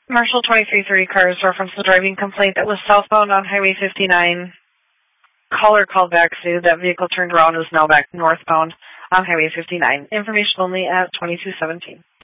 Marshall 2330 cars reference the driving complaint that was southbound on Highway 59. Caller called back, stated that vehicle turned around and is now back northbound on Highway 59. Information only at 2217.